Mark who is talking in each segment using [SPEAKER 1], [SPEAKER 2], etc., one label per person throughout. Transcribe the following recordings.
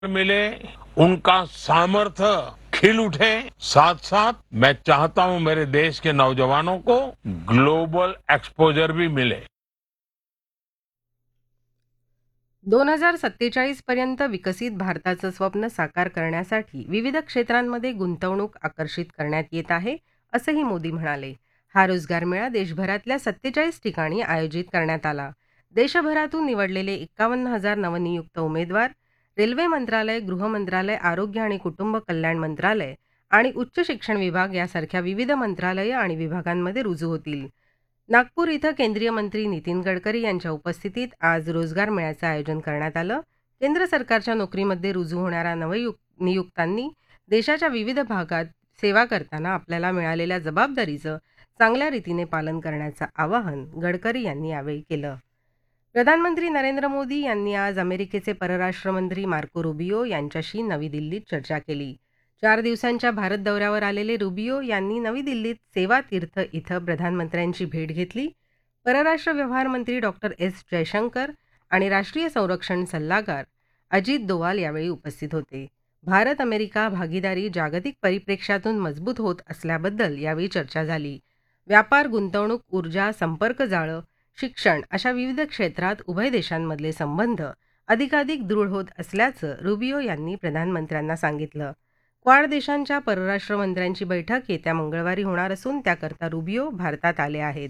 [SPEAKER 1] मिले, उनका सामर्थ्य खिल उठे। साथ साथ मैं चाहता हूं मेरे देश के नौजवानों को ग्लोबल एक्सपोजर भी मिले।
[SPEAKER 2] 2047 पर्यंत विकसित भारताचं स्वप्न साकार करण्यासाठी विविध क्षेत्रांमध्ये गुंतवणूक आकर्षित करण्यात येत आहे, असंही मोदी म्हणाले. हा रोजगार मेळा देशभरातल्या 47 ठिकाणी आयोजित करण्यात आला. देशभरातून निवडलेले 51,000 नवनियुक्त उमेदवार रेल्वे मंत्रालय, गृह मंत्रालय, आरोग्य आणि कुटुंब कल्याण मंत्रालय आणि उच्च शिक्षण विभाग यासारख्या विविध मंत्रालये आणि विभागांमध्ये रुजू होतील. नागपूर इथं केंद्रीय मंत्री नितीन गडकरी यांच्या उपस्थितीत आज रोजगार मेळ्याचं आयोजन करण्यात आलं. केंद्र सरकारच्या नोकरीमध्ये रुजू होणाऱ्या नियुक्तांनी देशाच्या विविध भागात सेवा करताना आपल्याला मिळालेल्या जबाबदारीचं चांगल्या रीतीने पालन करण्याचं आवाहन गडकरी यांनी यावेळी केलं. प्रधानमंत्री नरेंद्र मोदी यांनी आज अमेरिकेचे परराष्ट्र मंत्री मार्को रुबियो यांच्याशी नवी दिल्लीत चर्चा केली. 4 दिवसांच्या भारत दौऱ्यावर आलेले रुबियो यांनी नवी दिल्लीत सेवा तीर्थ इथं प्रधानमंत्र्यांची भेट घेतली. परराष्ट्र व्यवहार मंत्री डॉक्टर एस जयशंकर आणि राष्ट्रीय संरक्षण सल्लागार अजित दोवाल यावेळी उपस्थित होते. भारत अमेरिका भागीदारी जागतिक परिप्रेक्ष्यातून मजबूत होत असल्याबद्दल यावेळी चर्चा झाली. व्यापार, गुंतवणूक, ऊर्जा, संपर्क जाळं, शिक्षण अशा विविध क्षेत्रात उभय देशांमधले संबंध अधिकाधिक दृढ होत असल्याचं रुबियो यांनी प्रधानमंत्र्यांना सांगितलं. क्वाड देशांच्या परराष्ट्र मंत्र्यांची बैठक येत्या मंगळवारी होणार असून त्याकरता रुबियो भारतात आले आहेत.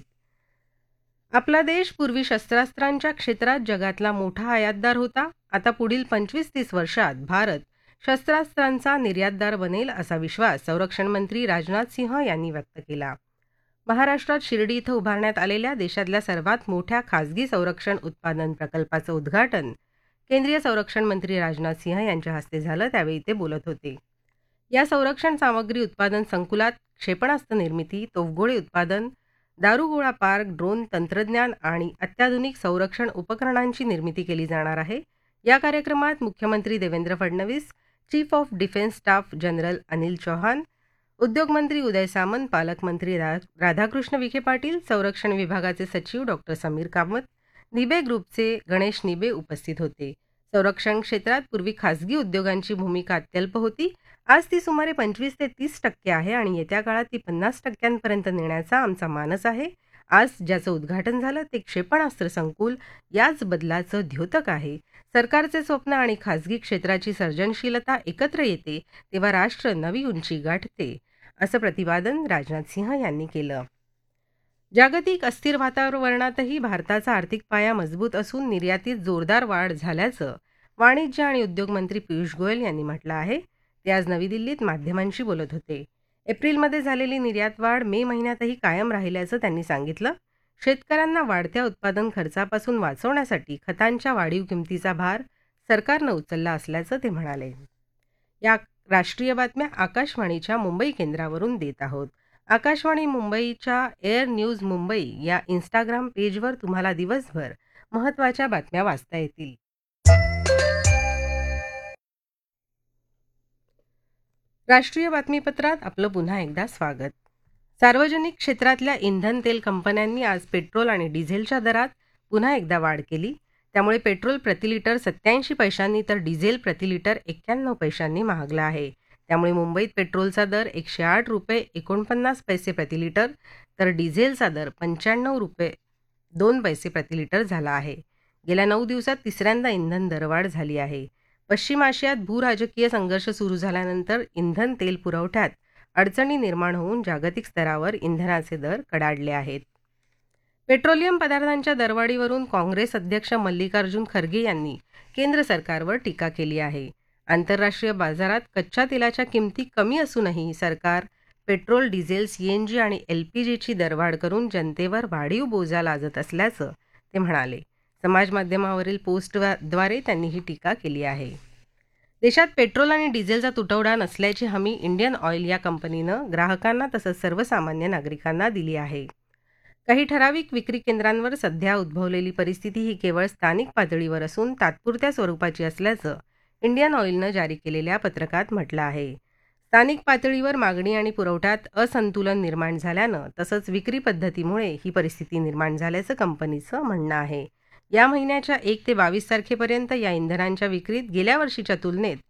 [SPEAKER 2] आपला देश पूर्वी शस्त्रास्त्रांच्या क्षेत्रात जगातला मोठा आयातदार होता. आता पुढील 25-30 वर्षात भारत शस्त्रास्त्रांचा निर्यातदार बनेल असा विश्वास संरक्षण मंत्री राजनाथ सिंह यांनी व्यक्त केला. महाराष्ट्रात शिर्डी इथं उभारण्यात आलेल्या देशातल्या सर्वात मोठ्या खासगी संरक्षण उत्पादन प्रकल्पाचं उद्घाटन केंद्रीय संरक्षण मंत्री राजनाथ सिंह यांच्या हस्ते झालं. त्यावेळी ते बोलत होते. या संरक्षण सामग्री उत्पादन संकुलात क्षेपणास्त्र निर्मिती, तोफगोळे उत्पादन, दारुगोळा पार्क, ड्रोन तंत्रज्ञान आणि अत्याधुनिक संरक्षण उपकरणांची निर्मिती केली जाणार आहे. या कार्यक्रमात मुख्यमंत्री Devendra Fadnavis, chief of defence staff general Anil Chauhan, उद्योगमंत्री उदय सामंत, पालकमंत्री राधाकृष्ण विखे पाटील, संरक्षण विभागाचे सचिव डॉक्टर समीर कामत, निबे ग्रुपचे गणेश निबे उपस्थित होते. संरक्षण क्षेत्रात पूर्वी खासगी उद्योगांची भूमिका अत्यल्प होती. आज ती सुमारे 25 ते 30% आहे आणि येत्या काळात ती 50% नेण्याचा आमचा मानस आहे. आज ज्याचं उद्घाटन झालं ते क्षेपणास्त्र संकुल याच बदलाचं द्योतक आहे. सरकारचे स्वप्न आणि खासगी क्षेत्राची सर्जनशीलता एकत्र येते तेव्हा राष्ट्र नवी उंची गाठते, असं प्रतिपादन राजनाथ सिंह यांनी केलं. जागतिक अस्थिर वातावरणातही भारताचा आर्थिक पाया मजबूत असून निर्यातीत जोरदार वाढ झाल्याचं वाणिज्य आणि उद्योग मंत्री पियुष गोयल यांनी म्हटलं आहे. ते आज नवी दिल्लीत माध्यमांशी बोलत होते. एप्रिलमध्ये झालेली निर्यात वाढ मे महिन्यातही कायम राहिल्याचं त्यांनी सांगितलं. शेतकऱ्यांना वाढत्या उत्पादन खर्चापासून वाचवण्यासाठी खतांच्या वाढीव किमतीचा भार सरकारनं उचलला असल्याचं ते म्हणाले. या राष्ट्रीय बातम्या आकाशवाणीच्या मुंबई केंद्रावरून देत आहोत. आकाशवाणी मुंबईच्या एअर न्यूज मुंबई या इंस्टाग्राम पेजवर तुम्हाला दिवसभर महत्त्वाच्या बातम्या वाचता येतील. राष्ट्रीय बातमीपत्रात आपलं पुन्हा एकदा स्वागत. सार्वजनिक क्षेत्रातल्या इंधन तेल कंपन्यांनी आज पेट्रोल आणि डिझेलच्या दरात पुन्हा एकदा वाढ केली. त्यामुळे पेट्रोल प्रतिलिटर 87 पैशांनी तर डिझेल प्रतिलिटर 91 पैशांनी महागला आहे. त्यामुळे मुंबईत पेट्रोलचा दर 108 रुपये 49 पैसे प्रतिलिटर तर डिझेलचा दर 95 रुपये 2 पैसे प्रतिलिटर झाला आहे. गेल्या 9 दिवसात तिसऱ्यांदा इंधन दरवाढ झाली आहे. पश्चिम आशियात भूराजकीय संघर्ष सुरू झाल्यानंतर इंधन तेल पुरवठ्यात अडचणी निर्माण होऊन जागतिक स्तरावर इंधनाचे दर कडाडले आहेत. पेट्रोलियम पदार्थांच्या दरवाढीवरून काँग्रेस अध्यक्ष मल्लिकार्जुन खरगे यांनी केंद्र सरकारवर टीका केली आहे. आंतरराष्ट्रीय बाजारात कच्च्या तेलाच्या किमती कमी असूनही सरकार पेट्रोल, डिझेल, सीएनजी आणि एलपीजीची दरवाढ करून जनतेवर वाढीव बोजा लादत असल्याचं ते म्हणाले. समाजमाध्यमावरील पोस्टद्वारे त्यांनी ही टीका केली आहे. देशात पेट्रोल आणि डिझेलचा तुटवडा नसल्याची हमी इंडियन ऑइल या कंपनीनं ग्राहकांना तसंच सर्वसामान्य नागरिकांना दिली आहे. काही ठराविक विक्री केंद्रांवर सध्या उद्भवलेली परिस्थिती ही केवळ स्थानिक पातळीवर असून तात्पुरत्या स्वरूपाची असल्याचं इंडियन ऑइलनं जारी केलेल्या पत्रकात म्हटलं आहे. स्थानिक पातळीवर मागणी आणि पुरवठ्यात असंतुलन निर्माण झाल्यानं तसंच विक्री पद्धतीमुळे ही परिस्थिती निर्माण झाल्याचं कंपनीचं म्हणणं आहे. या महिन्याच्या 1 ते 22 तारखेपर्यंत या इंधनांच्या विक्रीत गेल्या वर्षीच्या तुलनेत